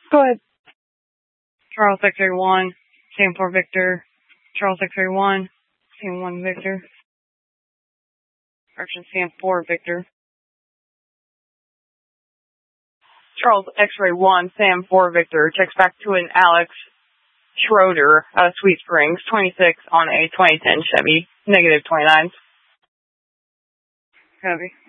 Go ahead. Charles X-ray 1, Sam 4 Victor. Charles X-ray 1, Sam 1 Victor. Correction, Sam 4 Victor. Charles X-ray 1, Sam 4 Victor. Checks back to an Alex Schroeder, Sweet Springs, 26 on a 2010 Chevy, -29. Copy.